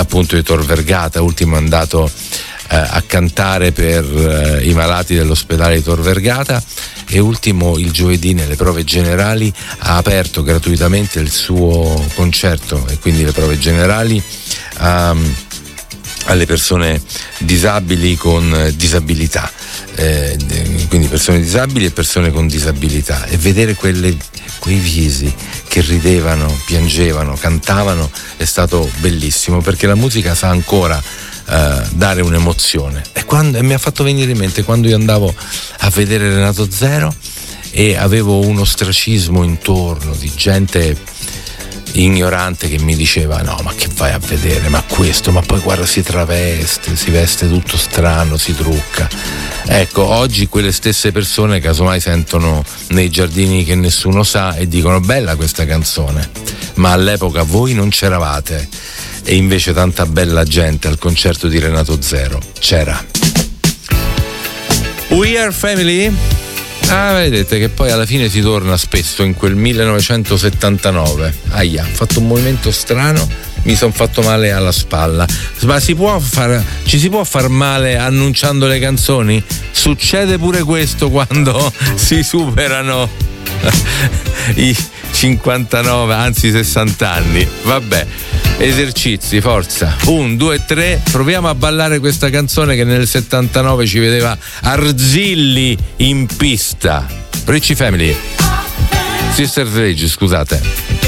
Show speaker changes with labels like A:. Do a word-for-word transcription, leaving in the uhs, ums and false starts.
A: appunto di Tor Vergata, ultimo è andato eh, a cantare per eh, i malati dell'ospedale di Tor Vergata, e ultimo il giovedì nelle prove generali ha aperto gratuitamente il suo concerto, e quindi le prove generali um, alle persone disabili con disabilità, eh, quindi persone disabili e persone con disabilità, e vedere quelle, quei visi che ridevano, piangevano, cantavano è stato bellissimo, perché la musica sa ancora Uh, dare un'emozione. E, quando, e mi ha fatto venire in mente quando io andavo a vedere Renato Zero e avevo un ostracismo intorno di gente ignorante che mi diceva: no, ma che vai a vedere, ma questo, ma poi guarda, si traveste, si veste tutto strano, si trucca. Ecco, oggi quelle stesse persone casomai sentono Nei giardini che nessuno sa e dicono: bella questa canzone, ma all'epoca voi non c'eravate. E invece tanta bella gente al concerto di Renato Zero c'era. We Are Family? Ah, vedete che poi alla fine si torna spesso in quel millenovecentosettantanove. Aia, ho fatto un movimento strano, mi sono fatto male alla spalla. Ma si può far, ci si può far male annunciando le canzoni? Succede pure questo quando si superano i cinquantanove, anzi sessanta anni. Vabbè, esercizi, forza. Un, due, tre, proviamo a ballare questa canzone che nel settantanove ci vedeva Arzilli in pista. Ricci Family, Sister Sledge, scusate.